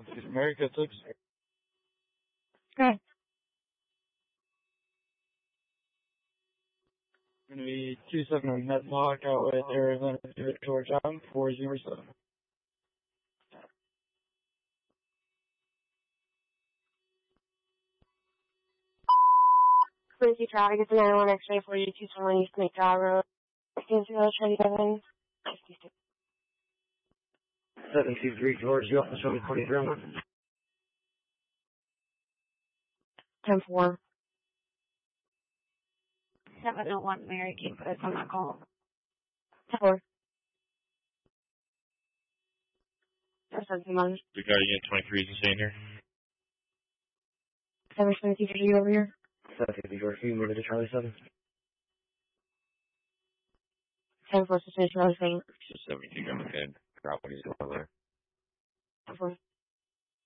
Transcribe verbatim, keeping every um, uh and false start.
America six. Okay. Going to be two seven on Met Block out with Arizona George Allen, four zero seven. Quincy traffic is nine one X-ray forty-two twenty East McDowell Road. zero twenty-seven. seven two three George, you office from twenty-three. ten four. seven oh one Mary King, but I'm not calling. ten four. That's something on. The guy again, twenty-three, is he staying here? seven seventy for you over here. seven fifty George, you move it to Charlie seven. ten four, suspension, I was saying. seventy-two, go ahead. Drop what he's going there. ten four.